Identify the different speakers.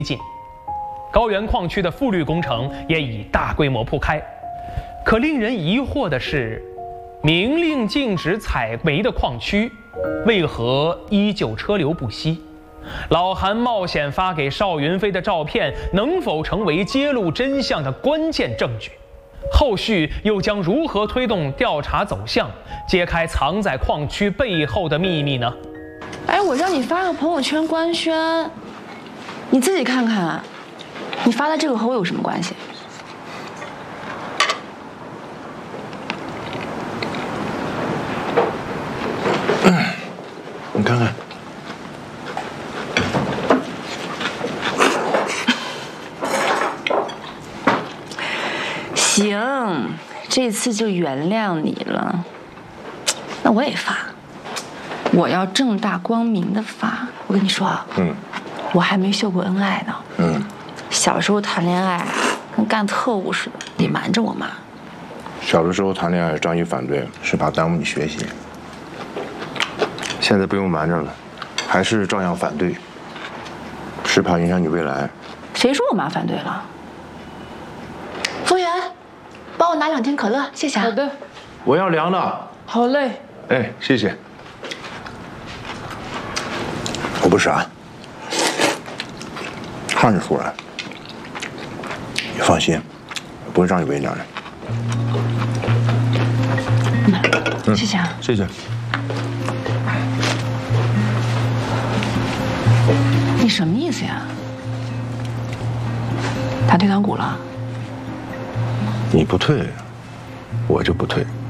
Speaker 1: 进，高原矿区的复绿工程也已大规模铺开。可令人疑惑的是，明令禁止采煤的矿区，为何依旧车流不息？老韩冒险发给邵云飞的照片，能否成为揭露真相的关键证据？后续又将如何推动调查走向，揭开藏在矿区背后的秘密呢？
Speaker 2: 哎，我让你发个朋友圈官宣，你自己看看，你发的这个和我有什么关系？
Speaker 3: 你看看。
Speaker 2: 行，这次就原谅你了。那我也发，我要正大光明的发。我跟你说啊，我还没秀过恩爱呢。小时候谈恋爱跟干特务似的，得瞒着我妈。
Speaker 3: 小的时候谈恋爱，张姨反对，是怕耽误你学习。现在不用瞒着了，还是照样反对，是怕影响你未来。
Speaker 2: 谁说我妈反对了？服务员，帮我拿2瓶可乐，谢谢啊。
Speaker 4: 好的，
Speaker 3: 我要凉的。
Speaker 4: 好嘞。
Speaker 3: 哎，谢谢。我不傻，看着出来。你放心，我不会让你为难的。
Speaker 2: 谢谢啊。
Speaker 3: 谢谢。
Speaker 2: 你什么意思呀？他退团股了？
Speaker 3: 你不退，我就不退。